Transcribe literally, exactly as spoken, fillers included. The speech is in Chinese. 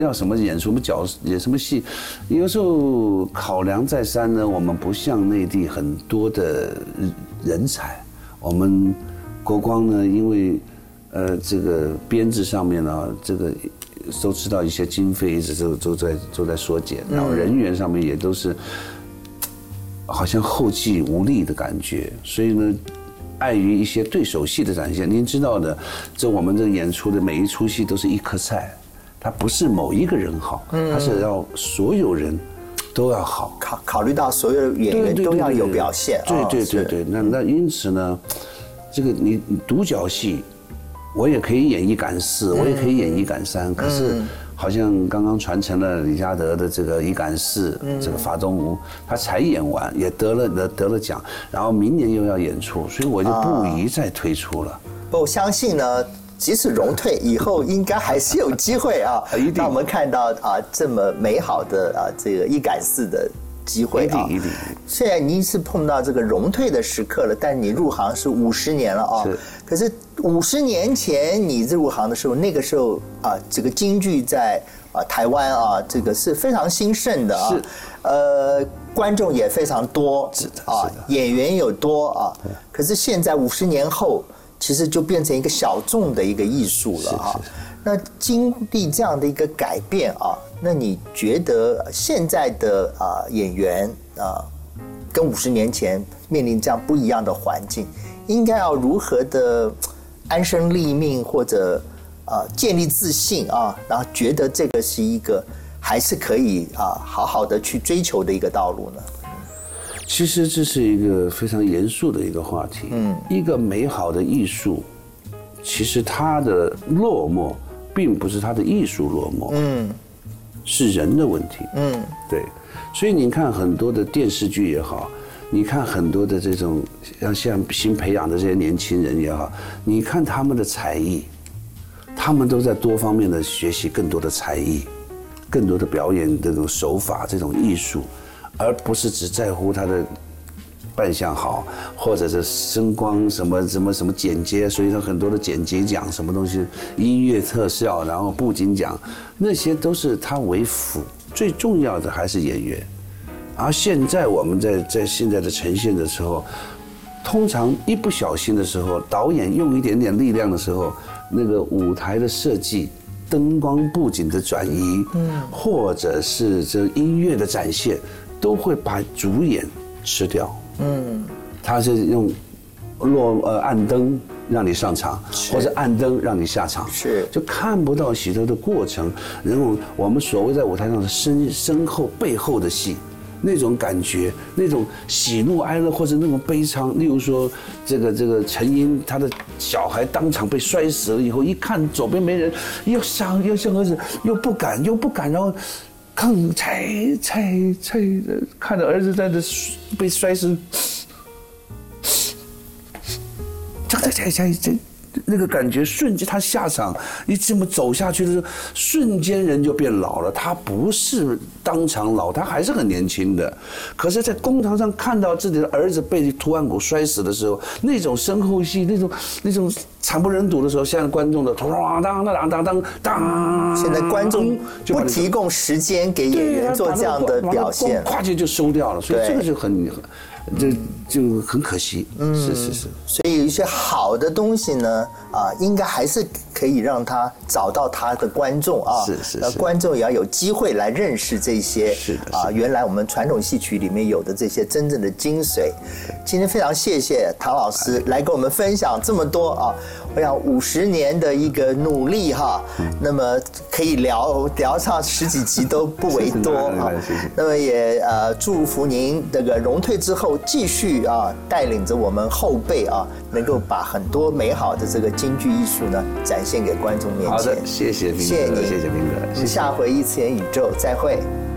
要什么演什么角演什么戏，有时候考量再三呢，我们不像内地很多的人才，我们国光呢，因为呃这个编制上面呢，这个都知道一些经费一直都都在都在缩减，然后人员上面也都是好像后继无力的感觉，所以呢。碍于一些对手戏的展现，您知道的，这我们这演出的每一出戏都是一颗菜，它不是某一个人好，它是要所有人都要好， 考考虑到所有演员都要有表现。 对对对对，那那因此呢，这个你独角戏，我也可以演一杆四，我也可以演一杆三，可是。好像刚刚传承了李嘉德的这个一杆四，这个法中无，他才演完，也得了得得了奖，然后明年又要演出，所以我就不宜再推出了。 我相信呢，即使荣退以后，应该还是有机会啊，让我们看到啊这么美好的啊这个一杆四的机会啊。 一定一定。 虽然您是碰到这个荣退的时刻了，但你入行是五十年了啊。可是五十年前你入行的时候，那个时候啊，这个京剧在啊台湾啊，这个是非常兴盛的啊。是。呃，观众也非常多， 是的啊，演员有多啊。可是现在五十年后，其实就变成一个小众的一个艺术了啊。那经历这样的一个改变啊，那你觉得现在的啊演员啊，跟五十年前面临这样不一样的环境，应该要如何的安身立命，或者啊建立自信啊，然后觉得这个是一个还是可以啊好好的去追求的一个道路呢？ 其实这是一个非常严肃的一个话题。嗯，一个美好的艺术，其实它的落寞。并不是他的艺术落寞，嗯，是人的问题，嗯，对，所以你看很多的电视剧也好，你看很多的这种像像新培养的这些年轻人也好，你看他们的才艺，他们都在多方面的学习更多的才艺，更多的表演这种手法，这种艺术，而不是只在乎他的。扮相好，或者是声光什么什么什么剪接，所以说很多的剪辑奖什么东西，音乐特效，然后布景奖，那些都是它为辅，最重要的还是演员。而现在我们在在现在的呈现的时候，通常一不小心的时候，导演用一点点力量的时候，那个舞台的设计。灯光布景的转移，嗯，或者是这音乐的展现，都会把主演吃掉。嗯，他是用落呃暗灯让你上场，或者暗灯让你下场， 是就看不到洗头的过程。然后我们所谓在舞台上的身身后背后的戏，那种感觉，那种喜怒哀乐或者那种悲伤。例如说，这个这个陈英他的小孩当场被摔死了以后，一看左边没人，又想又想儿子，又不敢又不敢，然后。吭踩踩踩的，看着儿子在这被摔死，踩踩踩踩踩，那个感觉瞬间他下场，一这么走下去的时候，瞬间人就变老了。他不是当场老，他还是很年轻的。可是，在公堂上看到自己的儿子被图案鼓摔死的时候，那种身后戏，那种那种惨不忍睹的时候，现在观众的当当当当当当， 现在观众不提供时间给演员做这样的表现， 咵就就收掉了。所以这个就很。这就很可惜，嗯，是是是， 所以有一些好的东西呢，啊，应该还是可以让他找到他的观众啊， 是是是， 那观众也要有机会来认识这些， 是的， 啊，原来我们传统戏曲里面有的这些真正的精髓。今天非常谢谢唐老师来跟我们分享这么多啊，我想五十年的一个努力哈，那么可以聊聊上十几集都不为多啊，那么也呃祝福您这个荣退之后。继续啊，带领着我们后辈啊，能够把很多美好的这个京剧艺术呢展现给观众面前。 好的，谢谢明哥， 谢谢您， 谢谢明哥， 下回一次元宇宙再会。